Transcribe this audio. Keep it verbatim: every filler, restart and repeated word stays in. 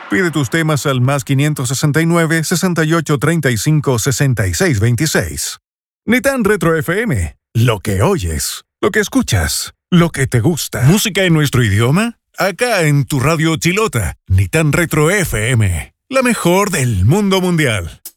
Pide tus temas al más quinientos sesenta y nueve, sesenta y ocho, treinta y cinco, sesenta y seis veintiséis. Nitan Retro F M. Lo que oyes, lo que escuchas, lo que te gusta. Música en nuestro idioma, acá en tu radio chilota. Nitan Retro F M. La mejor del mundo mundial.